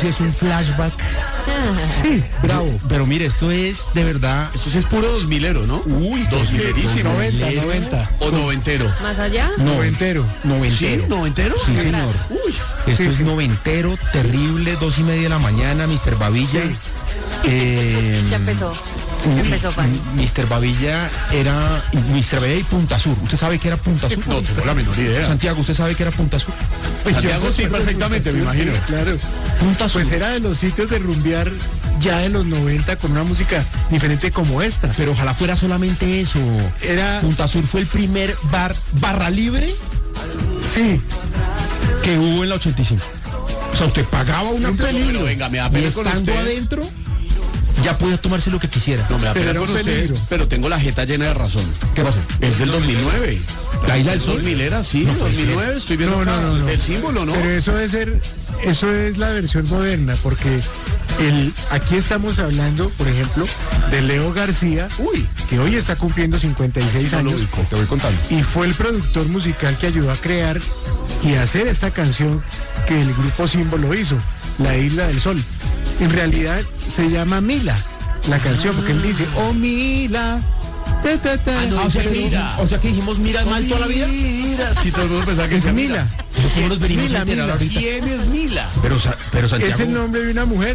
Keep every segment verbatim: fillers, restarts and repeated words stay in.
sí es un flashback. Sí, bravo. Pero, pero mire, esto es de verdad. Esto sí es puro dos milero, ¿no? Uy, dos milerísimo. noventa, noventa. O noventero. ¿Más allá? Noventero. Noventero. ¿Sí? ¿Noventero? Sí, señor. Uy. Esto Sí, es sí. noventero, terrible, dos y media de la mañana, mister Babilla. Sí. Eh, Ya empezó. Ya empezó, Pan. mister Babilla era mister Babilla y Punta Sur. ¿Usted sabe qué era Punta Sur? No tengo la menor idea. Santiago, ¿usted sabe qué era Punta Sur? Santiago sí, perfectamente, me imagino. Sí, claro. Punta Sur. Pues era de los sitios de rumbear ya de los noventa con una música diferente como esta. Pero ojalá fuera solamente eso. Era, Punta Sur fue el primer bar barra libre sí, que hubo en la ochenta y cinco. O sea, usted pagaba una Un plata peligro. Pero venga, me da y pena con estando ustedes. adentro ya podía tomarse lo que quisiera. No, me da Pero pena era con un ustedes, peligro. pero tengo la jeta llena de razón. ¿Qué pasó? Es del dos mil nueve. La Isla del Es Sol. dos milera, sí, No puede dos mil nueve, estoy viendo No, no, acá no, no. el símbolo, ¿no? pero eso debe ser, eso es la versión moderna, porque el, aquí estamos hablando, por ejemplo, de Leo García, Uy, que hoy está cumpliendo cincuenta y seis no lo años. ubico. Te voy contando. Y fue el productor musical que ayudó a crear y a hacer esta canción que el grupo Símbolo hizo, La Isla del Sol. En realidad se llama Mila, la canción, porque él dice, oh Mila, ta, ta, ta. Ah, no, Ah, o, sea dice que, Mira. o sea que dijimos mira mal toda la vida. Mira, si todo el mundo pensaba que Es decía Mila. Pero ¿cómo nos venimos Mila, a enterar Mila. ahorita? ¿Quién es Mila? Pero, Sa- pero Santiago. Es el nombre de una mujer.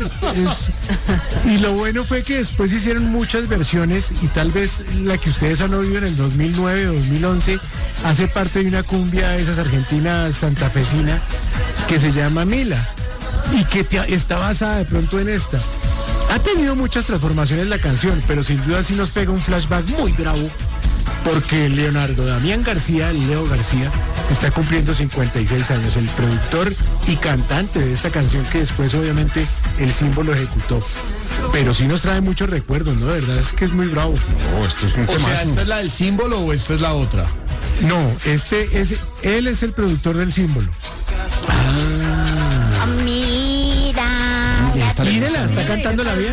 Es- y lo bueno fue que después hicieron muchas versiones y tal vez la que ustedes han oído en el dos mil nueve, dos mil once hace parte de una cumbia de esas argentinas santafesinas que se llama Mila y que te- está basada de pronto en esta. Ha tenido muchas transformaciones la canción, pero sin duda sí nos pega un flashback muy bravo porque Leonardo Damián García, Leo García, está cumpliendo cincuenta y seis años, el productor y cantante de esta canción que después obviamente el Símbolo ejecutó. Pero sí nos trae muchos recuerdos, ¿no? De verdad es que es muy bravo. No, esto es un O sea, temazo. ¿esta es la del símbolo o esta es la otra? No, este es, él es el productor del Símbolo. Mira. Esta le- Mírela, está cantándola bien.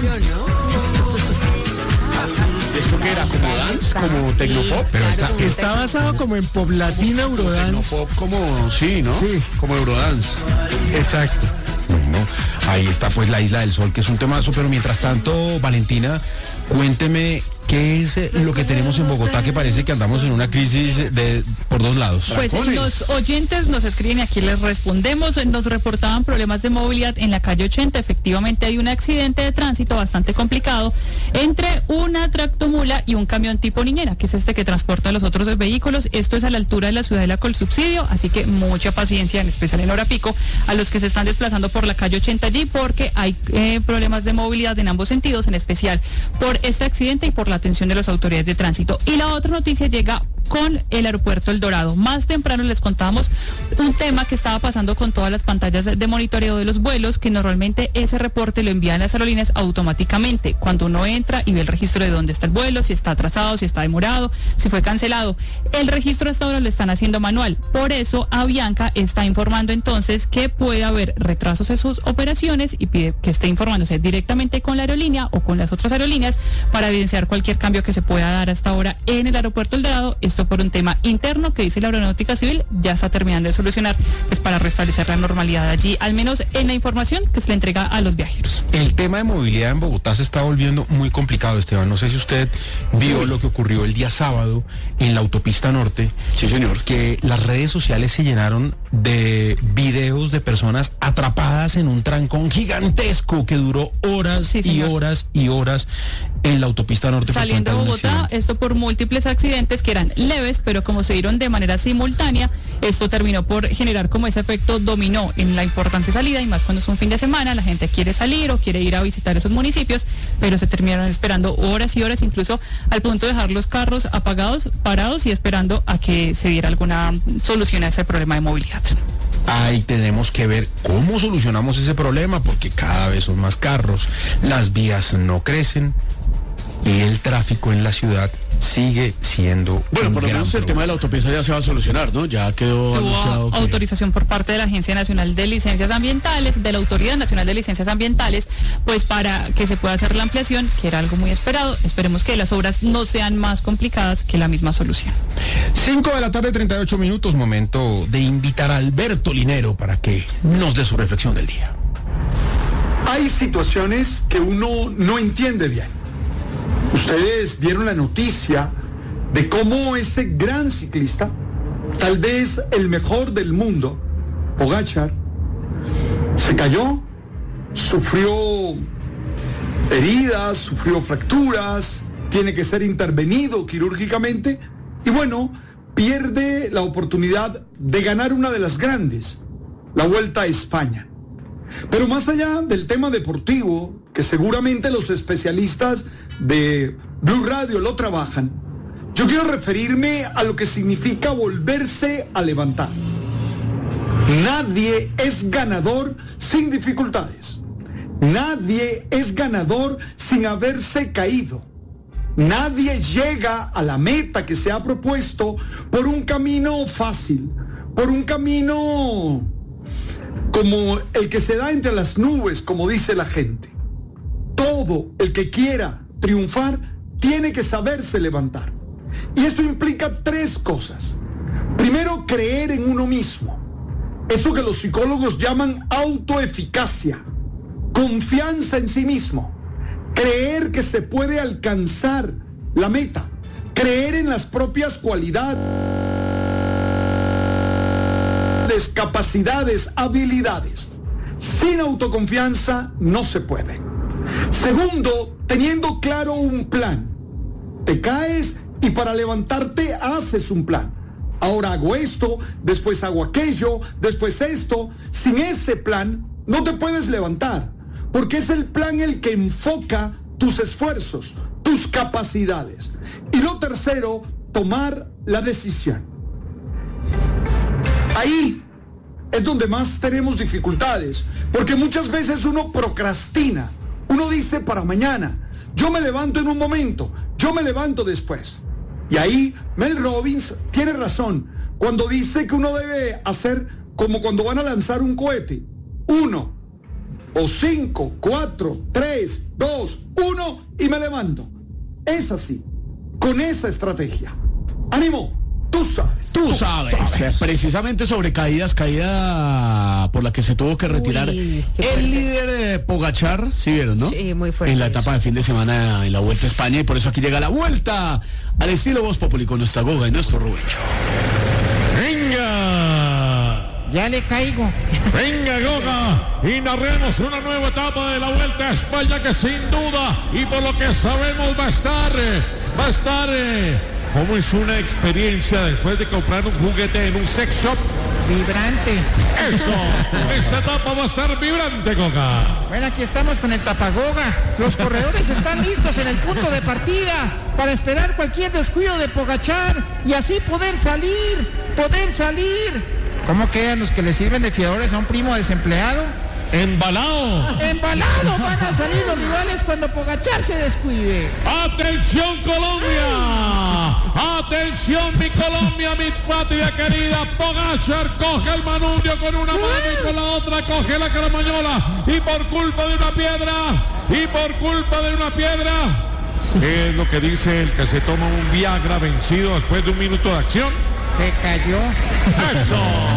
¿Esto qué era? ¿Como dance? ¿Como tecnopop? Pero está, Está basado como en pop latina, eurodance. Tecnopop como, sí, ¿no? Sí. Como Eurodance. Exacto. Bueno, ahí está pues la Isla del Sol, que es un temazo, pero mientras tanto, Valentina, cuénteme qué es eh, lo que tenemos en Bogotá, que parece que andamos en una crisis de por dos lados. Pues Tacones. los oyentes nos escriben y aquí les respondemos. Nos reportaban problemas de movilidad en la calle ochenta. Efectivamente hay un accidente de tránsito bastante complicado entre una tractomula y un camión tipo niñera, que es este que transporta los otros vehículos. Esto es a la altura de la ciudad de la Colsubsidio, así que mucha paciencia, en especial en hora pico, a los que se están desplazando por la calle ochenta allí, porque hay eh, problemas de movilidad en ambos sentidos, en especial por este accidente y por la atención de las autoridades de tránsito. Y la otra noticia llega con el aeropuerto El Dorado. Más temprano les contábamos un tema que estaba pasando con todas las pantallas de monitoreo de los vuelos, que normalmente ese reporte lo envían las aerolíneas automáticamente cuando uno entra y ve el registro de dónde está el vuelo, si está atrasado, si está demorado, si fue cancelado. El registro hasta ahora lo están haciendo manual. Por eso Avianca está informando entonces que puede haber retrasos en sus operaciones y pide que esté informándose directamente con la aerolínea o con las otras aerolíneas para evidenciar cualquier cambio que se pueda dar hasta ahora en el aeropuerto El Dorado. Esto por un tema interno que dice la Aeronáutica Civil ya está terminando de solucionar, pues para restablecer la normalidad allí, al menos en la información que se le entrega a los viajeros. El tema de movilidad en Bogotá se está volviendo muy complicado, Esteban. No sé si usted vio lo que ocurrió el día sábado en la autopista norte. Sí, señor. Que las redes sociales se llenaron de videos de personas atrapadas en un trancón gigantesco que duró horas Sí, y señor. horas y horas en la autopista norte. por Saliendo de cuenta un Bogotá, accidente. esto por múltiples accidentes que eran leves, pero como se dieron de manera simultánea, esto terminó por generar como ese efecto dominó en la importante salida, y más cuando es un fin de semana, la gente quiere salir o quiere ir a visitar esos municipios, pero se terminaron esperando horas y horas, incluso al punto de dejar los carros apagados, parados y esperando a que se diera alguna solución a ese problema de movilidad. Ahí tenemos que ver cómo solucionamos ese problema, porque cada vez son más carros, las vías no crecen y el tráfico en la ciudad sigue siendo Bueno, un por lo gran menos el problema. tema de la autopista ya se va a solucionar, ¿no? Ya quedó anunciado Tuvo que... autorización por parte de la Agencia Nacional de Licencias Ambientales, de la Autoridad Nacional de Licencias Ambientales, pues para que se pueda hacer la ampliación, que era algo muy esperado. Esperemos que las obras no sean más complicadas que la misma solución. cinco de la tarde, treinta y ocho minutos, momento de invitar a Alberto Linero para que nos dé su reflexión del día. hay situaciones que uno no entiende bien. Ustedes vieron la noticia de cómo ese gran ciclista, tal vez el mejor del mundo, Pogačar, se cayó, sufrió heridas, sufrió fracturas, tiene que ser intervenido quirúrgicamente y bueno, pierde la oportunidad de ganar una de las grandes, la Vuelta a España. Pero más allá del tema deportivo, que seguramente los especialistas de Blue Radio lo trabajan, yo quiero referirme a lo que significa volverse a levantar. Nadie es ganador sin dificultades. Nadie es ganador sin haberse caído. Nadie llega a la meta que se ha propuesto por un camino fácil, por un camino como el que se da entre las nubes, como dice la gente. Todo el que quiera triunfar tiene que saberse levantar. Y eso implica tres cosas. Primero, creer en uno mismo. Eso que los psicólogos llaman autoeficacia. Confianza en sí mismo. Creer que se puede alcanzar la meta. Creer en las propias cualidades, capacidades, habilidades. Sin autoconfianza no se puede. Segundo, teniendo claro un plan. Te caes y para levantarte haces un plan. Ahora hago esto, después hago aquello, después esto. Sin ese plan no te puedes levantar, porque es el plan el que enfoca tus esfuerzos, tus capacidades. Y lo tercero, tomar la decisión. Ahí es donde más tenemos dificultades, porque muchas veces uno procrastina, uno dice para mañana, yo me levanto en un momento, yo me levanto después. Y ahí Mel Robbins tiene razón cuando dice que uno debe hacer como cuando van a lanzar un cohete, uno, o cinco, cuatro, tres, dos, uno y me levanto. Es así, con esa estrategia. ¡Ánimo! Tú sabes. Tú, tú sabes. sabes. Precisamente sobre caídas, caída por la que se tuvo que retirar Uy, el líder de Pogačar, ¿sí vieron, no? Sí, muy fuerte. En la etapa de fin de semana en la Vuelta a España, y por eso aquí llega la vuelta al estilo Voz Populi con nuestra Goga y nuestro Rubencho. ¡Venga! Ya le caigo. Venga, Goga, y narremos una nueva etapa de la Vuelta a España que sin duda, y por lo que sabemos, va a estar, va a estar... ¿Cómo es una experiencia después de comprar un juguete en un sex shop? Vibrante. Eso, esta etapa va a estar vibrante, Goga. Bueno, aquí estamos con el tapagoga. Los corredores están listos en el punto de partida para esperar cualquier descuido de Pogačar y así poder salir, poder salir. ¿Cómo quedan los que le sirven de fiadores a un primo desempleado? ¡Embalado! ¡Embalado! Van a salir los rivales cuando Pogačar se descuide. ¡Atención, Colombia! ¡Atención, mi Colombia, mi patria querida! Pogačar coge el manubrio con una mano y con la otra coge la caramañola. Y por culpa de una piedra, y por culpa de una piedra... ¿Qué es lo que dice el que se toma un Viagra vencido después de un minuto de acción? Se cayó. ¡Eso!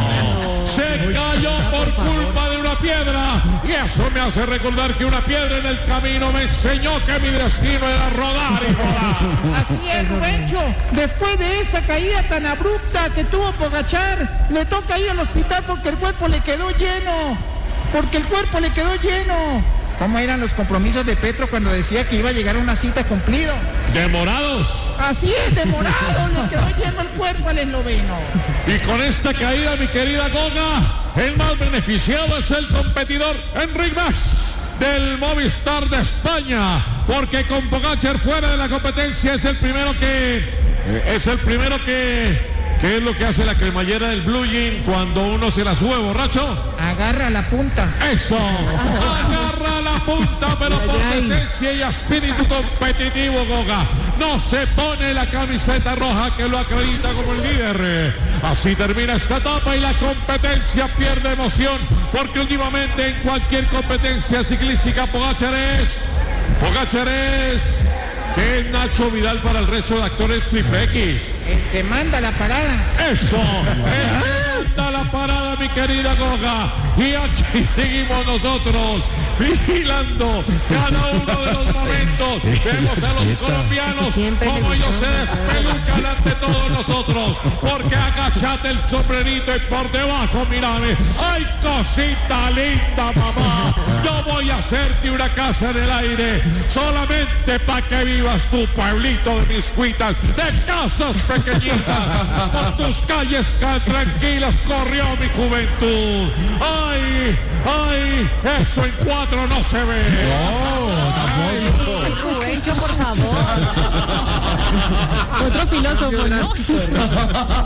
Se cayó por culpa de una piedra, y eso me hace recordar que una piedra en el camino me enseñó que mi destino era rodar y rodar. Así es, Rubencho. Después de esta caída tan abrupta que tuvo Pogačar, le toca ir al hospital porque el cuerpo le quedó lleno. Porque el cuerpo le quedó lleno. ¿Cómo eran los compromisos de Petro cuando decía que iba a llegar a una cita cumplido? ¿Demorados? Así es, demorado. Le quedó lleno el cuerpo al esloveno. Y con esta caída, mi querida Goga, el más beneficiado es el competidor Enric Mas del Movistar de España, porque con Pogačar fuera de la competencia es el primero que eh, es el primero que ¿qué es lo que hace la cremallera del Blue Jean cuando uno se la sube borracho? Agarra la punta. Eso, agarra la punta, pero por decencia y espíritu competitivo, Goga, no se pone la camiseta roja que lo acredita como el líder. Así termina esta etapa y la competencia pierde emoción, porque últimamente en cualquier competencia ciclística Pogačar es, Pogačar es... ¿Qué es Nacho Vidal para el resto de actores triple X? El que manda la parada. Eso, el que manda la parada, mi querida Goga. Y aquí seguimos nosotros vigilando cada uno de los momentos. Vemos a los colombianos como ellos se despelucan ante todos nosotros, porque agachate el sombrerito y por debajo, mírame. ¡Ay, cosita linda, mamá! Yo voy a hacerte una casa en el aire, solamente para que vivas tu pueblito de Miscuitas, de casas pequeñitas, por tus calles tranquilas corrió mi juventud. ¡Ay, ay! Eso en cuatro no se ve. No, tampoco. Juvencho, por favor. Otro filósofo, ¿no?